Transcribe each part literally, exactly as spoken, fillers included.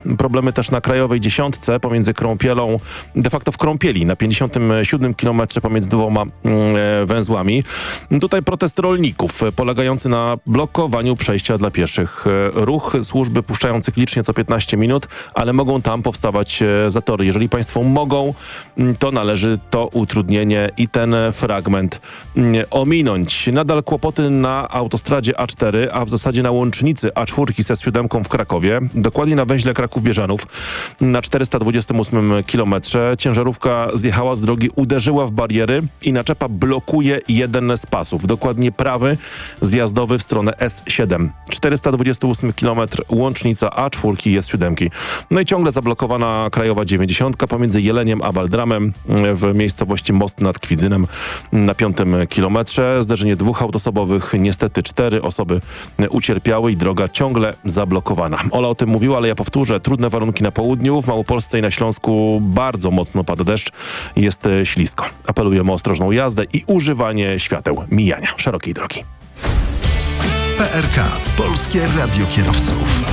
Problemy też na krajowej dziesiątce pomiędzy Krąpielą, de facto w Krąpieli, na pięćdziesiątym siódmym kilometrze pomiędzy dwoma e, węzłami. Tutaj protest rolników polegający na blokowaniu przejścia dla pieszych. Ruch służby puszczają cyklicznie co piętnaście minut, ale mogą tam powstawać e, zatory. Jeżeli państwo mogą, to należy to utrudnienie i ten fragment e, ominąć. Nadal kłopoty na autostradzie A cztery, a w zasadzie na łącznicy A cztery z S siedem w Krakowie. Dokładnie na węźle Kraków-Bieżanów na czterysta dwudziestym ósmym kilometrze. Ciężarówka zjechała z drogi, uderzyła w bariery i naczepa blokuje jeden z pasów. Dokładnie prawy, zjazdowy w stronę S siedem. czterysta dwudziesty ósmy kilometr, łącznica A cztery i S siedem. No i ciągle zablokowana krajowa dziewięćdziesiątka pomiędzy Jeleniem a Baldramem w miejscowości Most nad Kwidzynem na piątym kilometrze. Zderzenie dwóch autosobowych, niestety cztery osoby ucierpiały i droga ciągle zablokowana. Ola o tym mówiła, ale ja powtórzę, trudne warunki na południu, w Małopolsce i na Śląsku bardzo mocno pada deszcz, jest ślisko. Apelujemy o ostrożną jazdę i używanie świateł mijania szerokiej drogi. P R K. Polskie Radio Kierowców.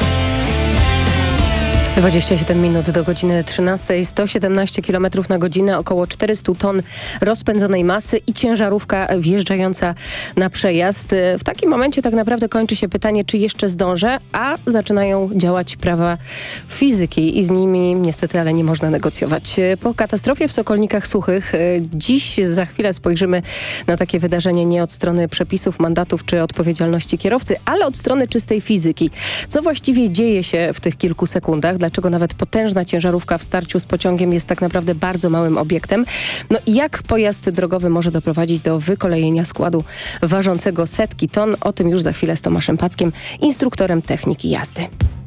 dwadzieścia siedem minut do godziny trzynastej, sto siedemnaście kilometrów na godzinę, około czterysta ton rozpędzonej masy i ciężarówka wjeżdżająca na przejazd. W takim momencie tak naprawdę kończy się pytanie, czy jeszcze zdążę, a zaczynają działać prawa fizyki i z nimi niestety, ale nie można negocjować. Po katastrofie w Sokolnikach Suchych dziś za chwilę spojrzymy na takie wydarzenie nie od strony przepisów, mandatów czy odpowiedzialności kierowcy, ale od strony czystej fizyki. Co właściwie dzieje się w tych kilku sekundach? Dlaczego nawet potężna ciężarówka w starciu z pociągiem jest tak naprawdę bardzo małym obiektem? No i jak pojazd drogowy może doprowadzić do wykolejenia składu ważącego setki ton? O tym już za chwilę z Tomaszem Packiem, instruktorem techniki jazdy.